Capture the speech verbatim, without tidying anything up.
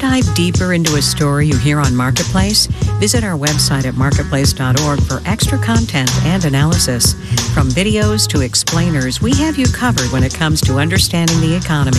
dive deeper into a story you hear on Marketplace? Visit our website at marketplace dot org for extra content and analysis. From videos to explainers, we have you covered when it comes to understanding the economy.